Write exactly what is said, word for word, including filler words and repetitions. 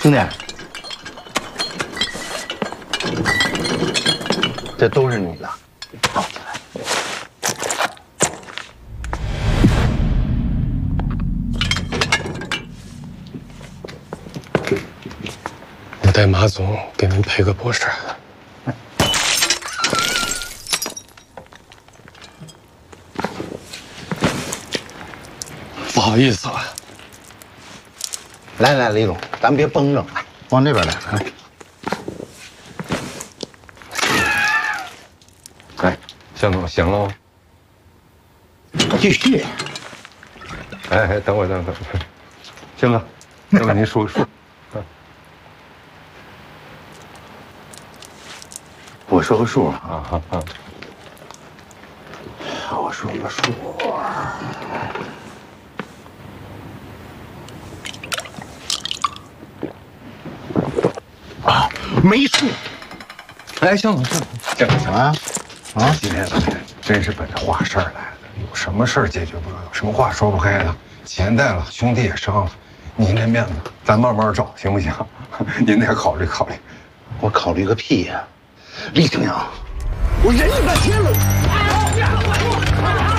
兄弟，这都是你的，抱起来。 我带马总给您赔个不是。不好意思啊。 来来，李总，咱别绷着，来，往这边来，来。 哎，向总，行了吗？ 继续。 哎哎，等会儿，等会儿，等会儿，行了，先给您数个数。 我说个数啊啊啊！ 我说个数。啊，没数。 哎，向总，向总，向总， 啊啊！ 今天真是奔着话事儿来的，有什么事儿解决不了，有什么话说不开的，钱带了，兄弟也伤了，您这面子咱慢慢找，行不行？您得考虑考虑。 我考虑个屁呀！李青阳，我忍你半天了。